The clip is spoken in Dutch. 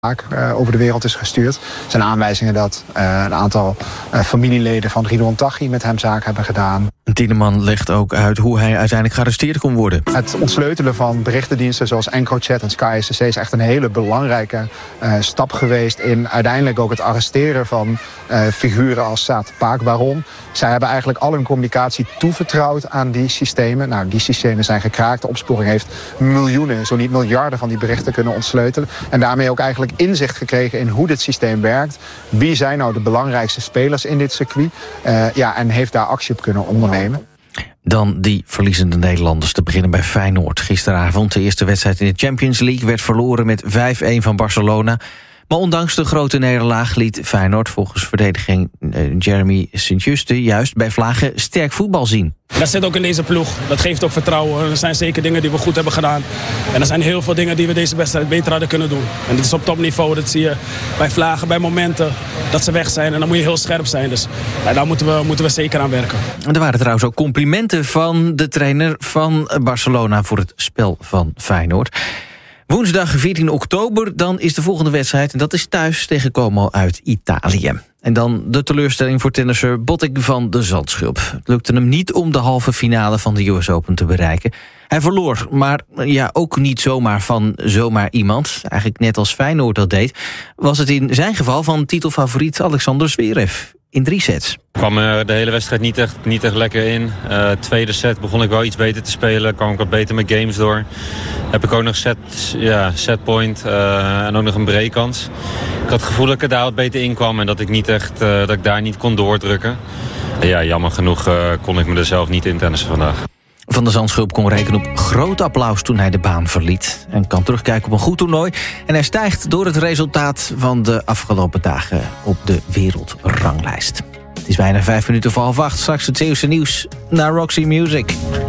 over de wereld is gestuurd. Er zijn aanwijzingen dat een aantal familieleden van Ridwan Taghi met hem zaken hebben gedaan. Tiedemann legt ook uit hoe hij uiteindelijk gearresteerd kon worden. Het ontsleutelen van berichtendiensten zoals EncroChat en SkySCC is echt een hele belangrijke stap geweest in uiteindelijk ook het arresteren van figuren als Saad Paak. Waarom? Zij hebben eigenlijk al hun communicatie toevertrouwd aan die systemen. Nou, die systemen zijn gekraakt. De opsporing heeft miljoenen, zo niet miljarden van die berichten kunnen ontsleutelen. En daarmee ook eigenlijk inzicht gekregen in hoe dit systeem werkt. Wie zijn nou de belangrijkste spelers in dit circuit? En heeft daar actie op kunnen ondernemen. Dan die verliezende Nederlanders te beginnen bij Feyenoord. Gisteravond, de eerste wedstrijd in de Champions League, werd verloren met 5-1 van Barcelona. Maar ondanks de grote nederlaag liet Feyenoord volgens verdediging Jeremy Sint-Juste juist bij vlagen sterk voetbal zien. Dat zit ook in deze ploeg. Dat geeft ook vertrouwen. Er zijn zeker dingen die we goed hebben gedaan. En er zijn heel veel dingen die we deze wedstrijd beter hadden kunnen doen. En dit is op topniveau. Dat zie je bij vlagen, bij momenten dat ze weg zijn. En dan moet je heel scherp zijn. Dus daar moeten we zeker aan werken. Er waren trouwens ook complimenten van de trainer van Barcelona voor het spel van Feyenoord. Woensdag 14 oktober, dan is de volgende wedstrijd. En dat is thuis tegen Como uit Italië. En dan de teleurstelling voor tennisser Botic van de Zandschulp. Het lukte hem niet om de halve finale van de US Open te bereiken. Hij verloor, maar ook niet zomaar van zomaar iemand. Eigenlijk net als Feyenoord dat deed, was het in zijn geval van titelfavoriet Alexander Zverev. In 3 sets. Ik kwam de hele wedstrijd niet echt lekker in. Tweede set begon ik wel iets beter te spelen. Kwam ik wat beter met games door. Heb ik ook nog setpoint en ook nog een breakkans. Ik had het gevoel dat ik er daar wat beter in kwam en dat ik daar niet kon doordrukken. Ja, jammer genoeg kon ik me er zelf niet in tennissen vandaag. Van de Zandschulp kon rekenen op groot applaus toen hij de baan verliet. En kan terugkijken op een goed toernooi. En hij stijgt door het resultaat van de afgelopen dagen op de wereldranglijst. Het is bijna 5 minuten voor 7:30. Straks het Zeeuwse nieuws naar Roxy Music.